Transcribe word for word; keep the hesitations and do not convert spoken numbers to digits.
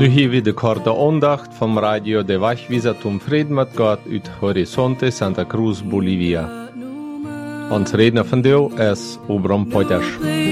Nu hier weer de korte aandacht van Radio de Wegwijzer zum Frieden mit Gott uit Horizonte Santa Cruz, Bolivia. Ons redner van deel is Obram Poiters.